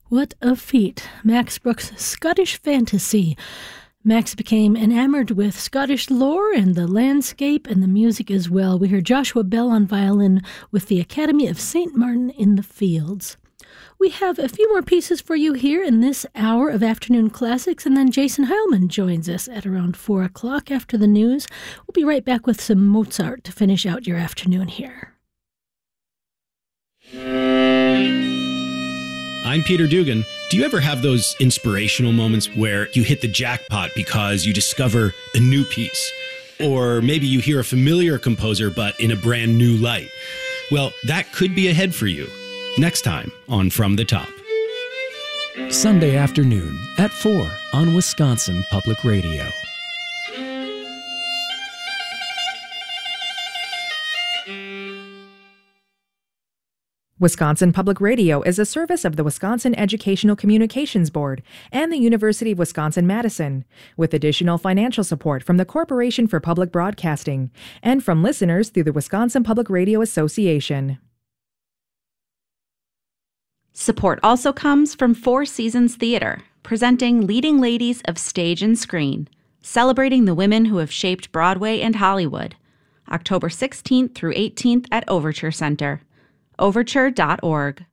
What a feat. Max Brooks' Scottish fantasy. Max became enamored with Scottish lore and the landscape and the music as well. We heard Joshua Bell on violin with the Academy of St. Martin in the Fields. We have a few more pieces for you here in this hour of Afternoon Classics, and then Jason Heilman joins us at around 4 o'clock after the news. We'll be right back with some Mozart to finish out your afternoon here. I'm Peter Dugan. Do you ever have those inspirational moments where you hit the jackpot because you discover a new piece? Or maybe you hear a familiar composer but in a brand new light? Well, that could be ahead for you. Next time on From the Top. Sunday afternoon at 4 on Wisconsin Public Radio. Wisconsin Public Radio is a service of the Wisconsin Educational Communications Board and the University of Wisconsin-Madison, with additional financial support from the Corporation for Public Broadcasting and from listeners through the Wisconsin Public Radio Association. Support also comes from Four Seasons Theater, presenting Leading Ladies of Stage and Screen, celebrating the women who have shaped Broadway and Hollywood, October 16th through 18th at Overture Center. Overture.org.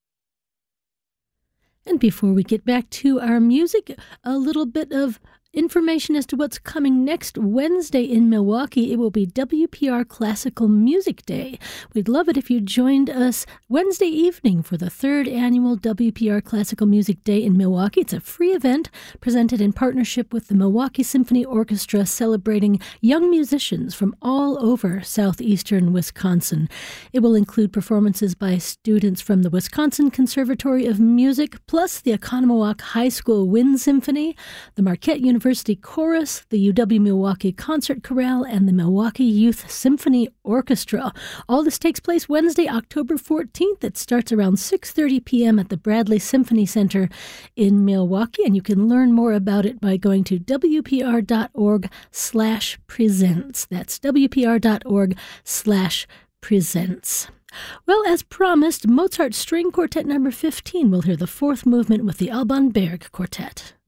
And before we get back to our music, a little bit of information as to what's coming next Wednesday in Milwaukee. It will be WPR Classical Music Day. We'd love it if you joined us Wednesday evening for the 3rd annual WPR Classical Music Day in Milwaukee. It's a free event presented in partnership with the Milwaukee Symphony Orchestra, celebrating young musicians from all over southeastern Wisconsin. It will include performances by students from the Wisconsin Conservatory of Music, plus the Oconomowoc High School Wind Symphony, the Marquette University Chorus, the UW-Milwaukee Concert Chorale, and the Milwaukee Youth Symphony Orchestra. All this takes place Wednesday, October 14th. It starts around 6:30 p.m. at the Bradley Symphony Center in Milwaukee, and you can learn more about it by going to wpr.org/presents. That's wpr.org/presents. Well, as promised, Mozart String Quartet number 15 will hear the 4th movement with the Alban Berg Quartet.